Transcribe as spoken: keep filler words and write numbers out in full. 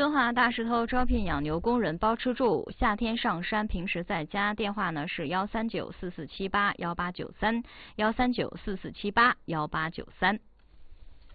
顺化大石头招聘养牛工人包吃住，夏天上山，平时在家。电话呢是幺三九四四七八幺八九三，幺三九四四七八幺八九三。